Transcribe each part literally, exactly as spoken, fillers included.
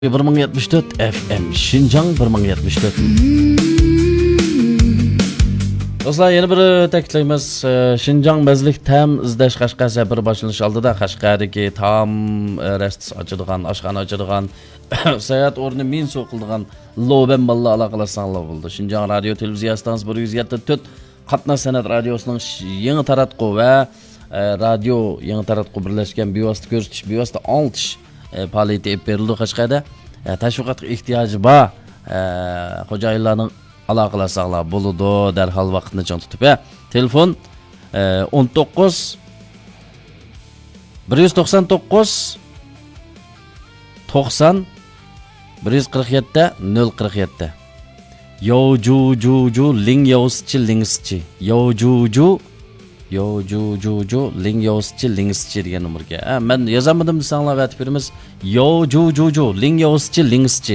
bir ming yetmiş dört F M Şinjan bir ming yetmiş dört. Dostlar, yeni bir ta'kidlaymiz. Şinjan mezlik tam izlash Qashqarcha bir boshlanish oldida Qashqardagi tam rest ochadigan, oshxona ochadigan, sayohat o'rni men so'qildigan Loben balla aloqalasanglar bo'ldi. Şinjan radio televiziya stansiyasi bir yuz yetmish to'rt qatnash san'at radiosining yangi taratqu va radio yangi taratqu birlashgan bevosita ko'rsatish, bevosita anglitish faoliyati olib berildi Qashqarda. Tashviqotga ehtiyoji bor. Xo'jayinlarning aloqalasanglar bo'ladi, darhol vaqtni chang tutib. Telefon o'n to'qqiz bir yuz to'qson to'qqiz to'qson bir yuz qirq yetti nol qirq yetti. Yo ju ju ju ling yoschi lingschi. Yo ju ju Yo ju ju ju ling yoschi lingschi degan nomerga. Ha, men yozamadim desanglar aytib beramiz. Yo ju ju ju ling yoschi lingschi.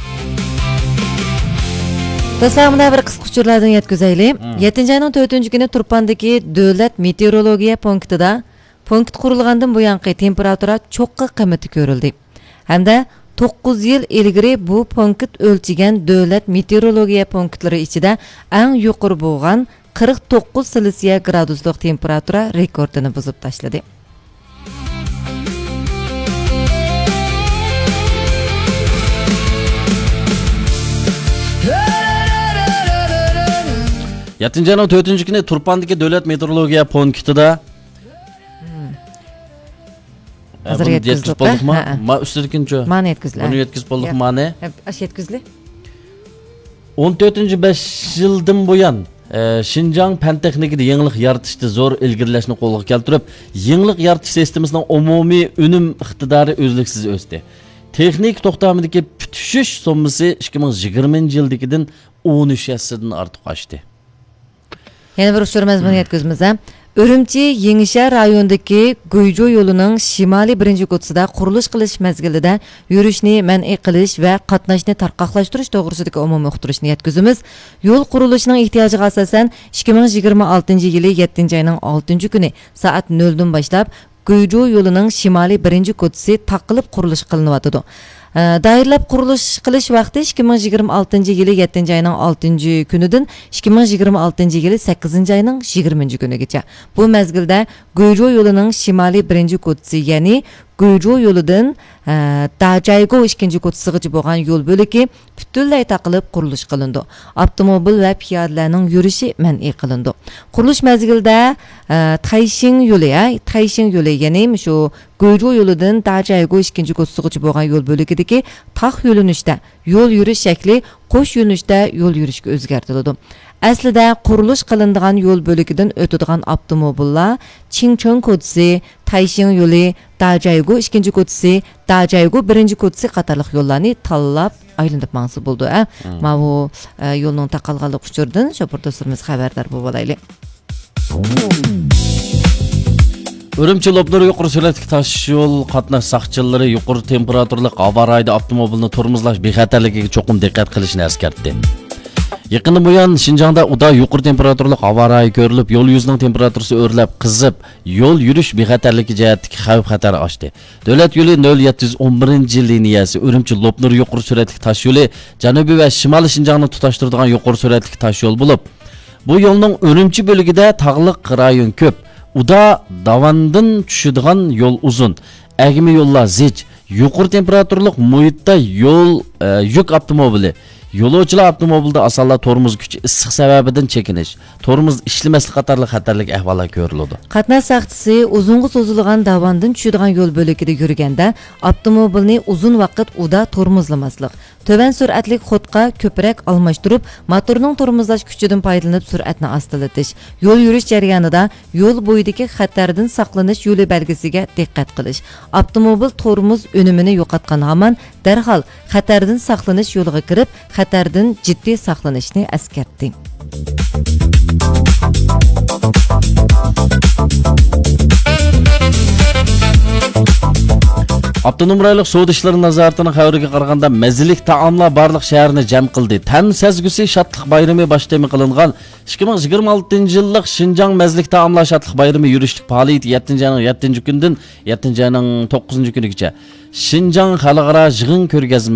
Dostlar, bunda bir qisqa uchurlardan yetkazaylik. yettinchi ayning to'rtinchi kuni Turpandagi Davlat meteorologiya punktida punkt qurilgandan buyangi temperatura cho'qqi qiymati ko'rildi. Hamda to'qqiz yil ilgari bu punkt o'lchigan davlat meteorologiya punktlari ichida eng yuqori bo'lgan qirq to'qqiz Selsiya graduslik temperatura rekordini buzib tashladi. yettinchi ayning to'rtinchi kuni Turpandagi davlat meteorologiya punktida Hazır yetkizdik bo'ldikmi? Ma ustidikinchi. Ma'ni yetkizlar. Buni yetkizib bo'ldik ma'ni. Ash yetkizli. o'n to'rtinchi besh yildan buyon Şinjan fan texnikada yangilik yaratishda zo'r ilgirlashni qo'lga keltirib, yangilik yaratish sistemasining umumiy unum iqtidori o'zliksiz o'sdi. Texnik to'xtamidagi tushish summasi ikki ming yigirmanchi yildagidan o'n uch hissdan ortiq oshdi. Yana bir uçurmaz bunu yetkizimiz. Ürümçi Yengişehir rayonundaki Guyjo yolunun şimali birinci kutusida qurilish qilish mezgilida yurishni man'iy qilish va qatnashni tarqaqlashtirish to'g'risidagi umumiy uqtirishni yetkizimiz. Yo'l qurilishining ehtiyojiga asosan ikki ming yigirma oltinchi yili yettinchi ayning oltinchi kuni soat noldan boshlab Guyjo yoluning şimali birinci kutusi taqilib qurilish qilinyotdi. Dairlab qurilish qilish vaqti ikki ming yigirma oltinchi yili yettinchi ayning oltinchi kunidan ikki ming yigirma oltinchi yili sakkizinchi ayning yigirmanchi kunigacha. Bu mezgilda Guyjo yoluning şimali birinci kutusi, ya'ni Guyjo yo'lidan Dajaygo ikkinchi kutisigacha bo'lgan yo'l bo'ligi butunlay taqilib qurilish qilindi. Avtomobil va piyodalarning yurishi man'iy qilindi. Qurilish mezgilida Tayshin yo'li, Tayshin yo'li, ya'ni shu Guyjo yo'lidan Dajaygo ikkinchi kutisigacha bo'lgan yo'l bo'ligidagi taq yo'linishda yo'l yurish shakli qo'sh yo'nalishda yo'l yurishga o'zgartirildi. Aslida qurilish qilinadigan yo'l bo'ligidan o'tadigan avtomobillar Chingchong kutisi, Tayshin yo'li, Dajaygo ikkinchi kutisi, Dajaygo birinchi kutisi qatorliq yo'llarni tanlab aylanib mangsi bo'ldi. Ma bu yo'lning taqalganlik uchurdan sho'pirdo'simiz xabardor bo'lib olaylik. Ürümçi Lobnur yuqori sur'atli tashish yo'l qatnash saqchilari yuqori temperaturli havo rayida avtomobilni tormozlash bexatarligiga cho'qim diqqat qilishni eskartdi. Yaqindan buyon Şinjanda uda yuqori temperaturli havo rayi ko'rilib, yo'l yuzining temperaturasi o'rlab, qizib, yo'l yurish bexatarligi jihatdagi xavf xatar oshdi. Davlat yo'li nol yetti yuz o'n birinchi liniyasi Ürümçi Lobnur yuqori sur'atli tash yo'li janubiy va shimoliy Şinjanni tutashtiradigan yuqori sur'atli tash yo'l bo'lib, bu yo'lning Ürümçi bo'ligida tog'liq rayon ko'p. Uda davandan tushadigan yo'l uzun, agimi yo'llar zich, yuqori temperaturli muhitda yo'l yuk avtomobili, yo'lovchilar avtomobilda asallar tormoz kuchi issiq sababidan chekinish, tormoz ishlamaslik qatorli xatarlik ahvollar ko'riladi. Qatnash saqchisi uzunga so'zilgan davandan tushadigan yo'l bo'ligida yurganda avtomobilni uzun vaqt uda tormozlamaslik, töven sur'atli xotqa ko'proq almashtirib, motorning tormozlash kuchidan foydalanib sur'atni ostilatish, yo'l yurish jarayonida yo'l bo'yidagi xatardan saqlanish yo'li belgisiga diqqat qilish, avtomobil tormoz unumini yo'qotgan hamon darhol xatardan saqlanish yo'liga kirib, xatardan jiddiy saqlanishni eskartdi. Avtonom rayonlik savdo ishlari nazoratining xabariga qaraganda mazalik taomlar barliq shaharni jam qildi. Tan sezgusi shodlik bayrami boshlami qilingan ikki ming yigirma oltinchi yillik Şinjan mazalik taomlar shodlik bayrami yurishlik faoliyati yettinchi ayning yettinchi kundan yettinchi ayning to'qqizinchi kunigacha Шинжаң xalqaro yig'in ko'rgazma